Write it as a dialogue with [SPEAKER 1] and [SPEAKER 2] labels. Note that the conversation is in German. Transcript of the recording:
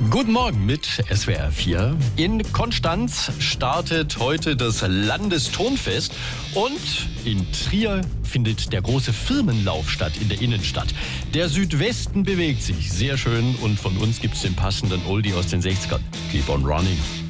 [SPEAKER 1] Guten Morgen mit SWR 4. In Konstanz startet heute das Landesturnfest und in Trier findet der große Firmenlauf statt in der Innenstadt. Der Südwesten bewegt sich sehr schön und von uns gibt's den passenden Oldie aus den 60ern. Keep on running.